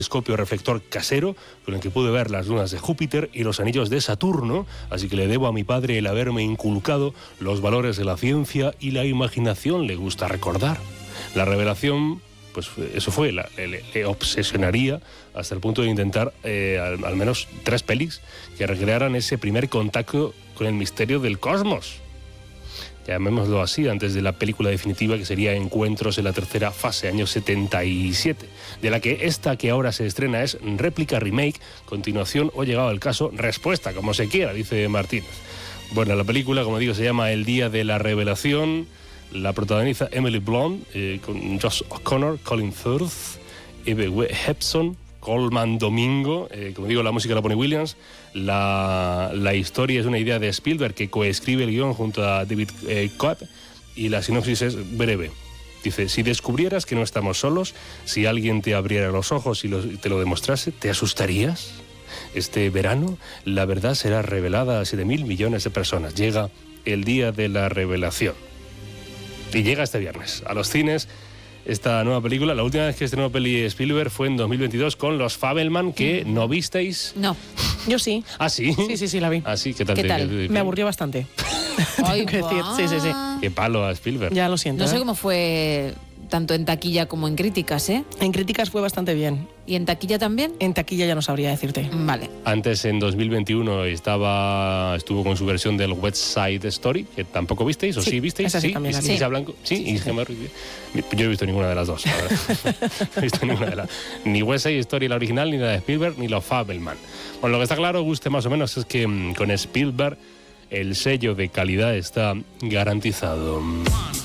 telescopio reflector casero con el que pude ver las lunas de Júpiter y los anillos de Saturno, así que le debo a mi padre el haberme inculcado los valores de la ciencia y la imaginación, le gusta recordar. La revelación, pues eso fue, le obsesionaría hasta el punto de intentar al menos 3 pelis que recrearan ese primer contacto con el misterio del cosmos. Llamémoslo así, antes de la película definitiva que sería Encuentros en la tercera fase, año 77, de la que esta que ahora se estrena es réplica, remake, continuación o, llegado al caso, respuesta, como se quiera, dice Martínez. Bueno, la película, como digo, se llama El día de la revelación, la protagoniza Emily Blunt, con Josh O'Connor, Colin Firth, Eve Hepson, Colman Domingo, como digo, la música la pone Williams. La historia es una idea de Spielberg, que coescribe el guión junto a David Cobb, y la sinopsis es breve. Dice: si descubrieras que no estamos solos, si alguien te abriera los ojos y te lo demostrase, ¿te asustarías? Este verano la verdad será revelada a 7.000 millones de personas. Llega el día de la revelación. Y llega este viernes a los cines esta nueva película. La última vez que estrenó peli Spielberg fue en 2022 con Los Fabelman, que no visteis. No. Yo sí. ¿Ah, sí? Sí, la vi. ¿Ah, sí? ¿Qué tal? ¿Qué tal? Me aburrió bastante. Ay, Tengo que decir. Sí. Qué palo a Spielberg. Ya lo siento. No sé cómo fue tanto en taquilla como en críticas, ¿eh? En críticas fue bastante bien. ¿Y en taquilla también? En taquilla ya no sabría decirte. Vale. Antes, en 2021, estuvo con su versión del West Side Story, que tampoco visteis, ¿o sí visteis? Esa sí, también la vi. Lisa Blanco. Sí. Y Gemma Ruiz. Yo no he visto ninguna de las dos. No he visto ninguna de las. Ni West Side Story, la original, ni la de Spielberg, ni Los Fabelman. Bueno, lo que está claro, guste más o menos, es que con Spielberg el sello de calidad está garantizado.